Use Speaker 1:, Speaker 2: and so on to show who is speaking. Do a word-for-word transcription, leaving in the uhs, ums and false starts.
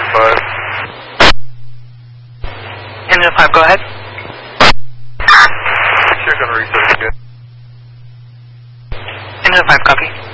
Speaker 1: five.
Speaker 2: Engine five, go ahead.
Speaker 1: Check on reset again.
Speaker 2: Engine five, copy.